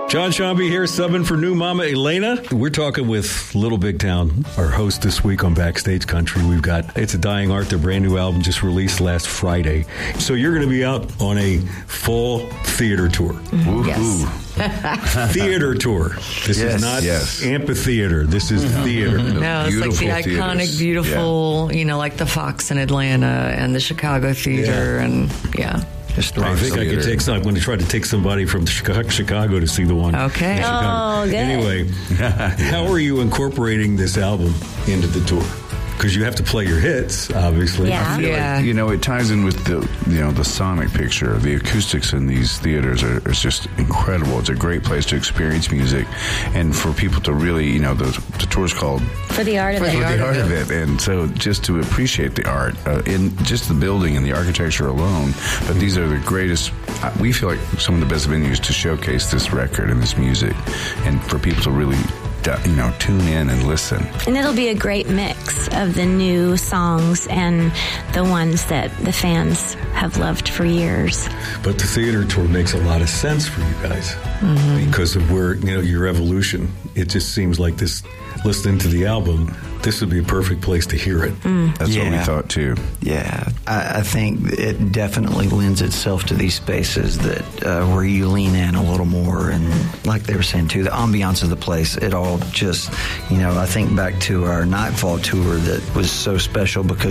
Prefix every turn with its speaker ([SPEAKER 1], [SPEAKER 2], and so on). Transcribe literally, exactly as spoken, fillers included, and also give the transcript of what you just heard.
[SPEAKER 1] John Shambi here, subbing for new Mama Elena. We're talking with Little Big Town, our host this week on Backstage Country. We've got It's a Dying Art, their brand new album just released last Friday. So you're going to be out on a full theater tour.
[SPEAKER 2] Mm-hmm. Yes.
[SPEAKER 1] Theater tour. This
[SPEAKER 2] yes,
[SPEAKER 1] is not
[SPEAKER 2] yes.
[SPEAKER 1] amphitheater. This is theater.
[SPEAKER 3] No, it's
[SPEAKER 2] Beautiful
[SPEAKER 3] like the iconic,
[SPEAKER 2] theaters.
[SPEAKER 3] beautiful, yeah. you know, like the Fox in Atlanta and the Chicago Theater,
[SPEAKER 1] Yeah.
[SPEAKER 3] and yeah.
[SPEAKER 1] I think I could take some. I'm going to try to take somebody from Chicago to see the one.
[SPEAKER 3] Okay.
[SPEAKER 1] in Chicago.
[SPEAKER 4] Oh, good.
[SPEAKER 1] Anyway, how are you incorporating this album into the tour? Because you have to play your hits, obviously.
[SPEAKER 4] Yeah.
[SPEAKER 2] I feel
[SPEAKER 3] Yeah.
[SPEAKER 2] like, you know, it ties in with the, you know, the sonic picture. The acoustics in these theaters are, are just incredible. It's a great place to experience music, and for people to really, you know, the, the tour's called
[SPEAKER 4] For the art of
[SPEAKER 3] For
[SPEAKER 4] it.
[SPEAKER 3] the
[SPEAKER 2] For
[SPEAKER 3] art
[SPEAKER 2] the
[SPEAKER 3] of
[SPEAKER 2] art of
[SPEAKER 3] it.
[SPEAKER 2] it, and so just to appreciate the art uh, in just the building and the architecture alone. But these are the greatest. Uh, we feel like some of the best venues to showcase this record and this music, and for people to really, you know, tune in and listen.
[SPEAKER 4] And it'll be a great mix of the new songs and the ones that the fans have loved for years.
[SPEAKER 1] But the theater tour makes a lot of sense for you guys
[SPEAKER 3] Mm-hmm.
[SPEAKER 1] because of where, you know, your evolution. It just seems like this, listening to the album, this would be a perfect place to hear it.
[SPEAKER 2] That's what we
[SPEAKER 5] Yeah.
[SPEAKER 2] thought too.
[SPEAKER 5] Yeah, I, I think it definitely lends itself to these spaces that uh, where you lean in a little more, and like they were saying too, the ambiance of the place. It all just, you know, I think back to our Nightfall tour that was so special because